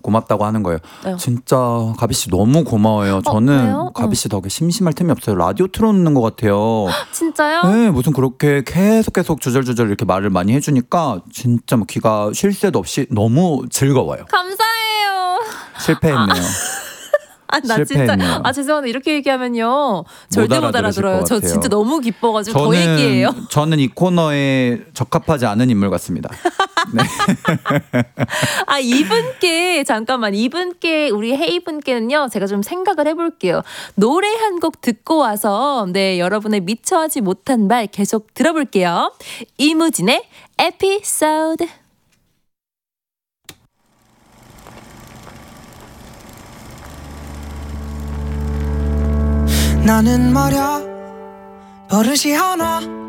고맙다고 하는 거예요. 네. 진짜 가비 씨 너무 고마워요. 저는 왜요? 가비 씨 덕에 심심할 틈이 없어요. 라디오 틀어놓는 것 같아요. 진짜요? 네, 무슨 그렇게 계속 주절주절 이렇게 말을 많이 해주니까 진짜 뭐 귀가 쉴 새도 없이 너무 즐거워요. 감사해요. 실패했네요. 나 진짜 실패했네요. 죄송한데 이렇게 얘기하면요 절대 못 알아들으실 알아들어요. 것 저 같아요. 진짜 너무 기뻐가지고 더 얘기해요. 저는 이 코너에 적합하지 않은 인물 같습니다. 네. 이분께 우리 헤이분께는요 제가 좀 생각을 해볼게요. 노래 한 곡 듣고 와서 여러분의 미처하지 못한 말 계속 들어볼게요. 이무진의 에피소드. 나는 말야 버릇이 하나